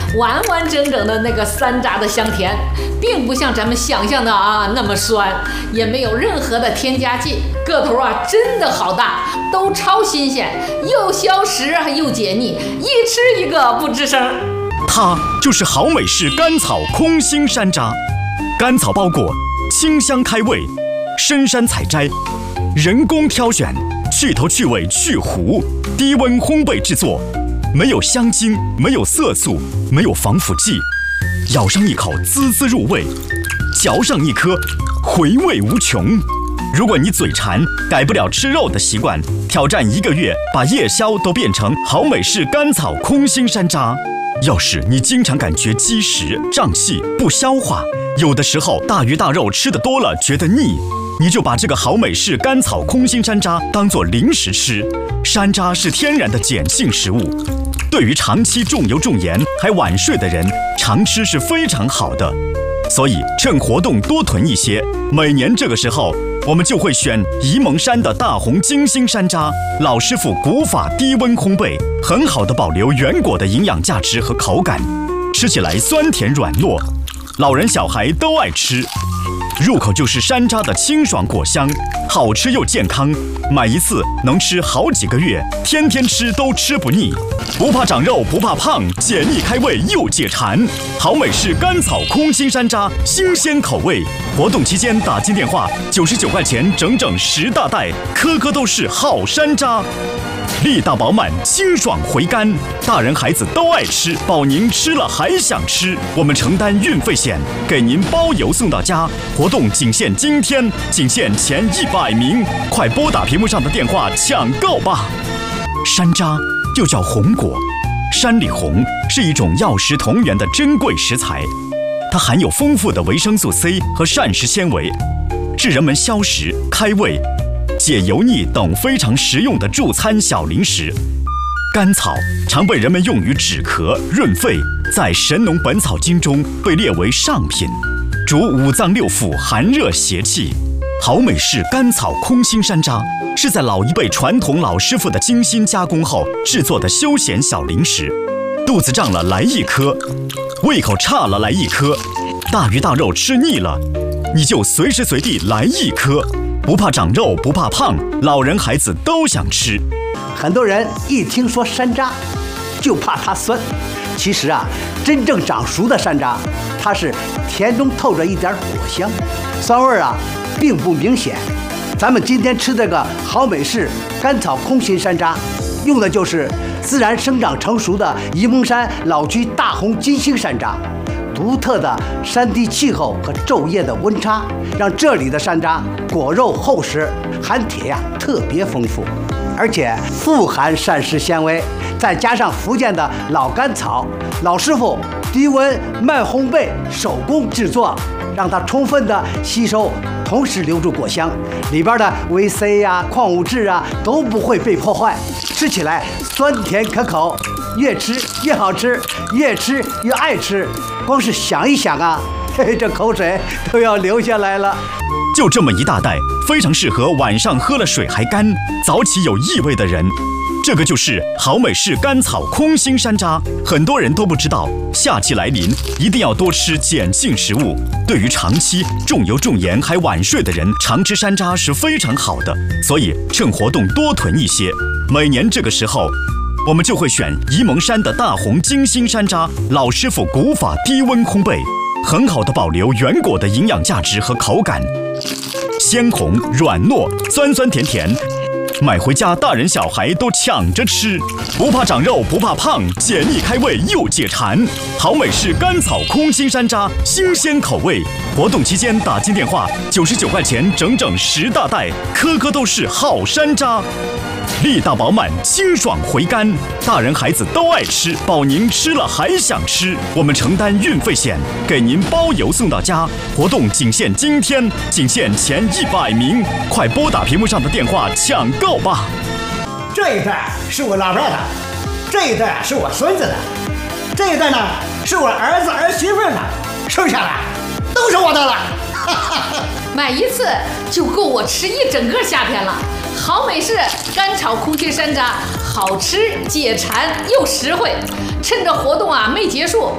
完完整整的那个山楂的香甜，并不像咱们想象的那么酸，也没有任何的添加剂，个头真的好大，都超新鲜，又消食又解腻，一吃一个不吱声。 它就是好美式甘草空心山楂，甘草包裹，清香开胃，深山采摘，人工挑选，去头去尾去核，低温烘焙制作，没有香精，没有色素，没有防腐剂，咬上一口滋滋入味，嚼上一颗回味无穷。如果你嘴馋，改不了吃肉的习惯，挑战1个月，把夜宵都变成好美式甘草空心山楂。要是你经常感觉积食、胀气、不消化，有的时候大鱼大肉吃得多了觉得腻，你就把这个好美式甘草空心山楂当作零食吃。山楂是天然的碱性食物，对于长期重油重盐还晚睡的人，常吃是非常好的。所以趁活动多囤一些，每年这个时候我们就会选沂蒙山的大红金星山楂，老师傅古法低温烘焙，很好的保留原果的营养价值和口感，吃起来酸甜软糯，老人小孩都爱吃。入口就是山楂的清爽果香，好吃又健康，买一次能吃好几个月，天天吃都吃不腻，不怕长肉不怕胖，解腻开胃又解馋。好美式甘草空心山楂，新鲜口味。活动期间打进电话，99块钱整整10大袋，颗颗都是好山楂，力大饱满，清爽回甘，大人孩子都爱吃，保您吃了还想吃。我们承担运费险，给您包邮送到家。活动仅限今天，仅限前100名，快拨打屏幕上的电话抢购吧。山楂又叫红果，山里红是一种药食同源的珍贵食材，它含有丰富的维生素 C 和膳食纤维，是人们消食、开胃、解油腻等非常实用的助餐小零食。甘草常被人们用于止咳、润肺，在《神农本草经》中被列为上品，主五脏六腑寒热邪气。好美式甘草空心山楂是在老一辈传统老师傅的精心加工后制作的休闲小零食，肚子胀了来一颗，胃口差了来一颗，大鱼大肉吃腻了，你就随时随地来一颗，不怕长肉不怕胖，老人孩子都想吃。 很多人一听说山楂就怕它酸，其实真正长熟的山楂，它是甜中透着一点果香，酸味并不明显。咱们今天吃这个好美式甘草空心山楂，用的就是自然生长成熟的沂蒙山老区大红金星山楂。独特的山地气候和昼夜的温差，让这里的山楂果肉厚实，含铁特别丰富，而且富含膳食纤维，再加上福建的老甘草，老师傅低温慢烘焙手工制作，让它充分的吸收，同时留住果香，里边的维 C 矿物质都不会被破坏，吃起来酸甜可口，越吃越好吃，越吃越爱吃。光是想一想这口水都要流下来了。 就这么一大袋，非常适合晚上喝了水还干、早起有异味的人。这个就是好美式甘草空心山楂，很多人都不知道，夏季来临，一定要多吃碱性食物。对于长期重油重盐还晚睡的人，常吃山楂是非常好的，所以趁活动多囤一些。每年这个时候，我们就会选沂蒙山的大红金星山楂，老师傅古法低温烘焙，很好的保留原果的营养价值和口感，鲜红软糯，酸酸甜甜，买回家大人小孩都抢着吃，不怕长肉不怕胖，解腻开胃又解馋。好美式甘草空心山楂，新鲜口味。活动期间打进电话，99块钱整整10大袋，颗颗都是好山楂，力大饱满，清爽回甘，大人孩子都爱吃，保您吃了还想吃。我们承担运费险，给您包邮送到家。活动仅限今天，仅限前100名，快拨打屏幕上的电话抢购吧。 这一袋是我老伴的，这一袋是我孙子的，这一袋呢是我儿子儿媳妇的，剩下的都是我的了。 买一次就够我吃一整个夏天了。好美式干炒空心山楂，好吃解馋又实惠。趁着活动没结束，